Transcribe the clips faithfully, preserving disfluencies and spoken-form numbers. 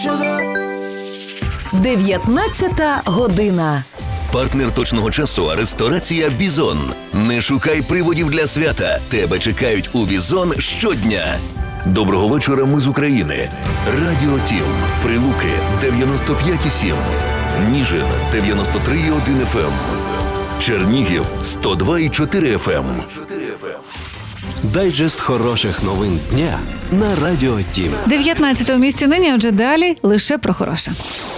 дев'ятнадцята година. Партнер точного часу – ресторація «Бізон». Не шукай приводів для свята. Тебе чекають у «Бізон» щодня. Доброго вечора, ми з України. Радіо Тім. Прилуки дев'яносто п'ять і сім. Ніжин дев'яносто три і один еф ем. Чернігів сто два і чотири еф ем. Дайджест хороших новин дня на Радіо Тім. дев'ятнадцяте місці нині, отже далі лише про хороше.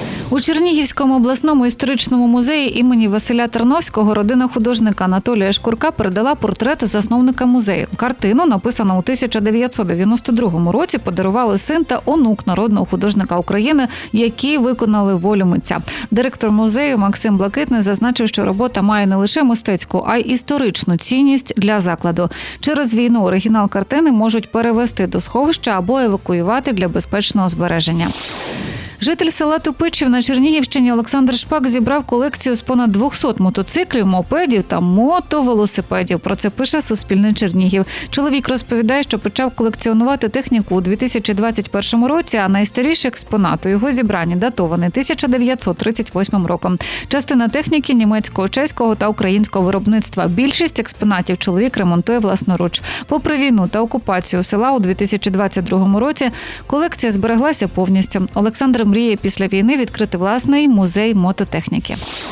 У Чернігівському обласному історичному музеї імені Василя Терновського родина художника Анатолія Шкурка передала портрет засновника музею. Картину, написану у тисяча дев'ятсот дев'яносто другому році, подарували син та онук народного художника України, які виконали волю митця. Директор музею Максим Блакитний зазначив, що робота має не лише мистецьку, а й історичну цінність для закладу. Через війну оригінал картини можуть перевезти до сховища або евакуювати для безпечного збереження. Житель села Тупичів на Чернігівщині Олександр Шпак зібрав колекцію з понад двохсот мотоциклів, мопедів та мотовелосипедів. Про це пише Суспільне Чернігів. Чоловік розповідає, що почав колекціонувати техніку у дві тисячі двадцять першому році, а найстаріший експонат у його зібранні датований тисяча дев'ятсот тридцять восьмим роком. Частина техніки німецького, чеського та українського виробництва. Більшість експонатів чоловік ремонтує власноруч. Попри війну та окупацію села у дві тисячі двадцять другому році, колекція збереглася повністю. Олександр мріє після війни відкрити власний музей мототехніки.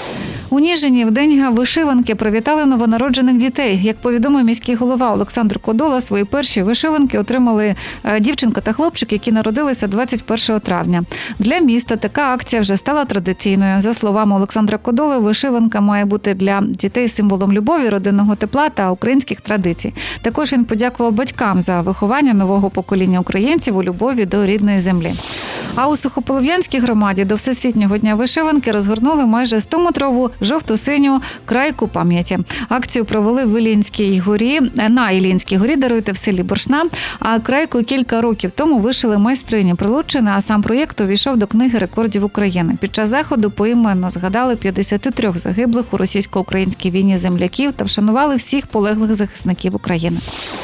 У Ніжині в День вишиванки привітали новонароджених дітей. Як повідомив міський голова Олександр Кодола, свої перші вишиванки отримали дівчинка та хлопчик, які народилися двадцять першого травня. Для міста така акція вже стала традиційною. За словами Олександра Кодоли, вишиванка має бути для дітей символом любові, родинного тепла та українських традицій. Також він подякував батькам за виховання нового покоління українців у любові до рідної землі. А у Сухополов'янській громаді до Всесвітнього дня вишиванки розгорнули майже стометрову жовто-синю крайку пам'яті. Акцію провели в Іллінській горі, на Іллінській горі, даруйте, в селі Боршна. А крайку кілька років тому вишили майстрині Прилуччини, а сам проєкт увійшов до книги рекордів України. Під час заходу поіменно згадали п'ятдесят три загиблих у російсько-українській війні земляків та вшанували всіх полеглих захисників України.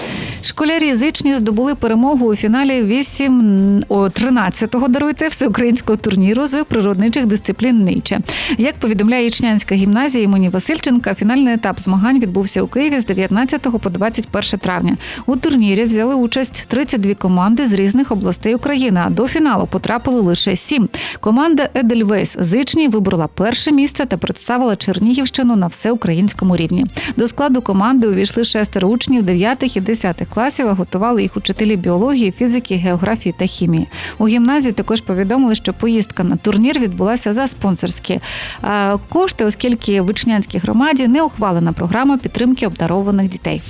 Школярі з Ічні здобули перемогу у фіналі вісім тринадцятого даруйте всеукраїнського турніру з природничих дисциплін «Ниче». Як повідомляє Ічнянська гімназія імені Васильченка, фінальний етап змагань відбувся у Києві з дев'ятнадцятого по двадцять перше травня. У турнірі взяли участь тридцять дві команди з різних областей України, а до фіналу потрапили лише сім. Команда «Едельвейс» з Ічні виборола перше місце та представила Чернігівщину на всеукраїнському рівні. До складу команди увійшли шестеро учнів дев'ятих і десятих класів, а готували їх учителі біології, фізики, географії та хімії. У гімназії також повідомили, що поїздка на турнір відбулася за спонсорські кошти, оскільки в Ічнянській громаді не ухвалена програма підтримки обдарованих дітей.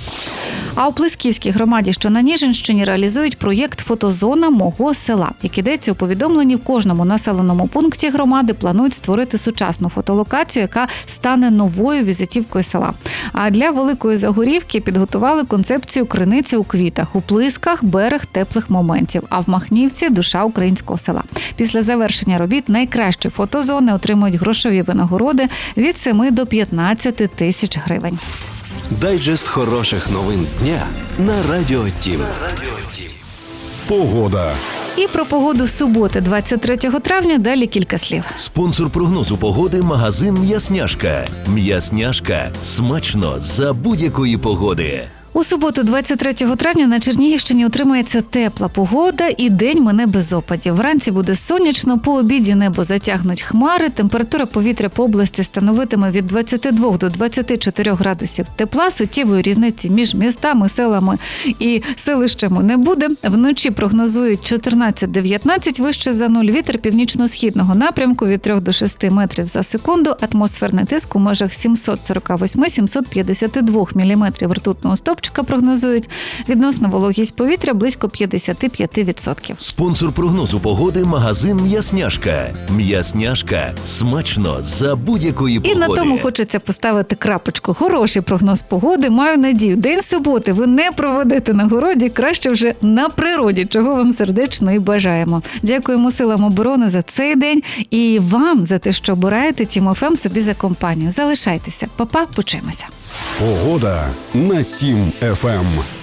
А у Плисківській громаді, що на Ніжинщині, реалізують проєкт «Фотозона мого села». Як ідеться у повідомленні, в кожному населеному пункті громади планують створити сучасну фотолокацію, яка стане новою візитівкою села. А для Великої Загорівки підготували концепцію криниці у квітах, у Плисках – берег теплих моментів, а в Махнівці – душа українського села. Після завершення робіт найкращі фотозони отримують грошові винагороди від семи до п'ятнадцяти тисяч гривень. Дайджест хороших новин дня на Радіо Тім. Погода. І про погоду суботи, двадцять третього травня, далі кілька слів. Спонсор прогнозу погоди – магазин «М'ясняшка». «М'ясняшка» – смачно за будь-якої погоди. У суботу, двадцять третього травня, на Чернігівщині утримається тепла погода і день мине без опадів. Вранці буде сонячно, по обіді небо затягнуть хмари, температура повітря по області становитиме від двадцяти двох до двадцяти чотирьох градусів тепла, суттєвої різниці між містами, селами і селищами не буде. Вночі прогнозують чотирнадцять-дев'ятнадцять вище за нуль, вітер північно-східного напрямку від трьох до шести метрів за секунду, атмосферний тиск у межах сімсот сорок вісім - сімсот п'ятдесят два міліметрів ртутного стовпчика прогнозують. Відносна вологість повітря близько п'ятдесят п'ять відсотків. Спонсор прогнозу погоди – магазин «М'ясняшка». «М'ясняшка» – смачно за будь-якої погоди. І на тому хочеться поставити крапочку. Хороший прогноз погоди. Маю надію, день суботи ви не проведете на городі, краще вже на природі, чого вам сердечно і бажаємо. Дякуємо силам оборони за цей день і вам за те, що обираєте Тім ФМ собі за компанію. Залишайтеся. Па-па, почуємося. Погода на Тім ФМ.